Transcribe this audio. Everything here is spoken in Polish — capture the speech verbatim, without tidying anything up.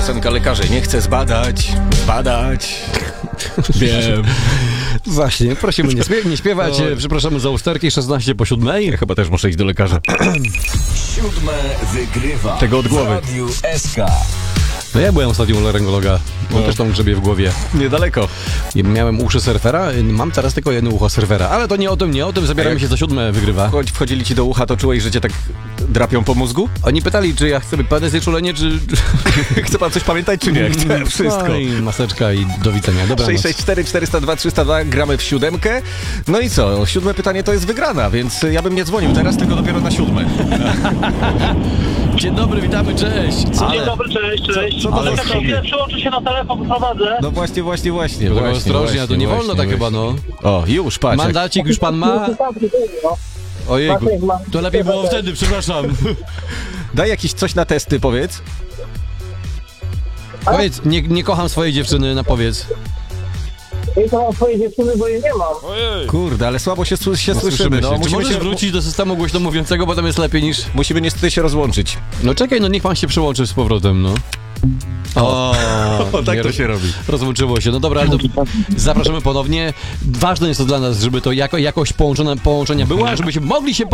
piosenka lekarzy. Nie chcę zbadać, zbadać. Wiem. Właśnie, prosimy nie, śpiew- nie śpiewać. No. Przepraszamy za usterki, szesnaście po siódmej. Ja chyba też muszę iść do lekarza. Siódme wygrywa. Tego od głowy. Radiu S K. No ja byłem ostatnio u laryngologa. On No. też tam grzebie w głowie. Niedaleko. I miałem uszy surfera, mam teraz tylko jedno ucho surfera. Ale to nie o tym, nie o tym. Zabieramy jak- się za siódme wygrywa. Choć wchodzili ci do ucha, to czułeś, że cię tak drapią po mózgu? Oni pytali, czy ja chcę P D znieczulenie, czy... Chce pan coś pamiętać, czy nie? Chcę wszystko. No i maseczka i do widzenia. Dobra. sześć sześć cztery cztery zero dwa trzy zero dwa, gramy w siódemkę. No i co? Siódme pytanie to jest wygrana, więc ja bym nie dzwonił teraz, tylko dopiero na siódme. Dzień dobry, witamy, cześć. Ale- Dzień dobry, cześć, cześć. co to Ale za tak sobie? chwilę przyłączę się na telefon, prowadzę. No właśnie, właśnie, właśnie. Tylko właśnie, ostrożnie, a to nie właśnie, wolno tak właśnie. chyba, no. O, już, patrz. jak- Mandacik już pan ma? Ojejku, to lepiej było wtedy, przepraszam. Daj jakieś coś na testy, powiedz. Powiedz, nie, nie kocham swojej dziewczyny, na powiedz. Ja to mam swoje dziewczyny, bo jej nie mam. Kurde, ale słabo się, się No, słyszymy. No, się. Czy musimy, możesz się, wrócić do systemu głośno mówiącego, bo tam jest lepiej niż... musimy niestety się rozłączyć. No czekaj, no niech pan się przyłączy z powrotem, no. O, O, tak nie, to się robi. Rozłączyło się. No dobra, ale to zapraszamy ponownie. Ważne jest to dla nas, żeby to jako, jakość połączona, połączenia była, żebyśmy mogli się